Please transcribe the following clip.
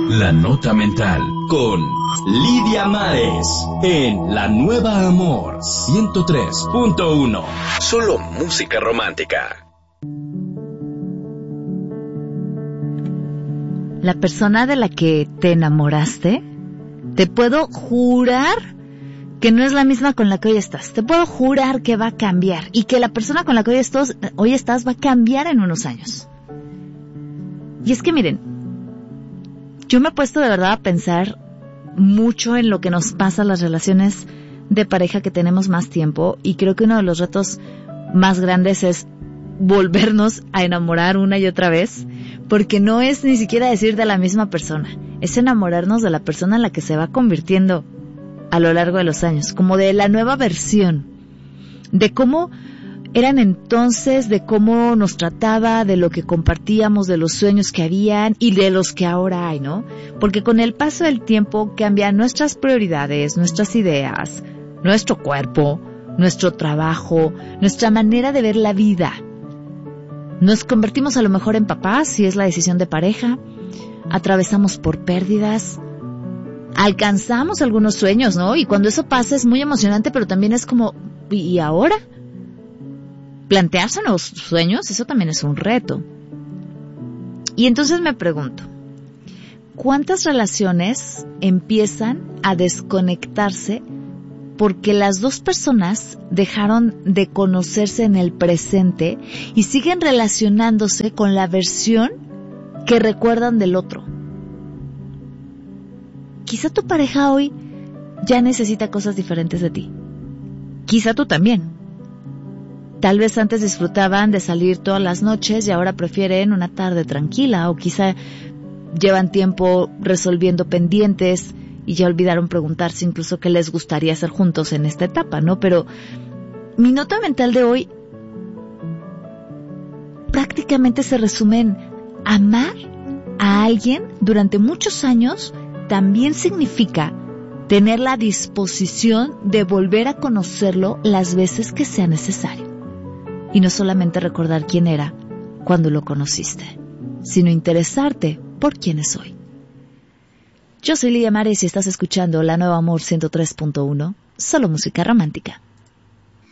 La Nota Mental con Lidia Mares en La Nueva Amor 103.1. Solo música romántica. La persona de la que te enamoraste, te puedo jurar que no es la misma con la que hoy estás. Te puedo jurar que va a cambiar y que la persona con la que hoy estás va a cambiar en unos años. Y es que miren, yo me he puesto de verdad a pensar mucho en lo que nos pasa a las relaciones de pareja que tenemos más tiempo, y creo que uno de los retos más grandes es volvernos a enamorar una y otra vez, porque no es ni siquiera decir de la misma persona, es enamorarnos de la persona en la que se va convirtiendo a lo largo de los años, como de la nueva versión, de cómo eran entonces, de cómo nos trataba, de lo que compartíamos, de los sueños que habían y de los que ahora hay, ¿no? Porque con el paso del tiempo cambian nuestras prioridades, nuestras ideas, nuestro cuerpo, nuestro trabajo, nuestra manera de ver la vida. Nos convertimos a lo mejor en papás, si es la decisión de pareja, atravesamos por pérdidas, alcanzamos algunos sueños, ¿no? Y cuando eso pasa es muy emocionante, pero también es como, ¿y ahora? Plantearse nuevos sueños, eso también es un reto. Y entonces me pregunto, ¿cuántas relaciones empiezan a desconectarse porque las dos personas dejaron de conocerse en el presente y siguen relacionándose con la versión que recuerdan del otro? Quizá tu pareja hoy ya necesita cosas diferentes de ti. Quizá tú también. Tal vez antes disfrutaban de salir todas las noches y ahora prefieren una tarde tranquila, o quizá llevan tiempo resolviendo pendientes y ya olvidaron preguntarse incluso qué les gustaría hacer juntos en esta etapa, ¿no? Pero mi nota mental de hoy prácticamente se resume en amar a alguien durante muchos años también significa tener la disposición de volver a conocerlo las veces que sea necesario. Y no solamente recordar quién era cuando lo conociste, sino interesarte por quién es hoy. Yo soy Lidia Mares y estás escuchando La Nueva Amor 103.1, solo música romántica.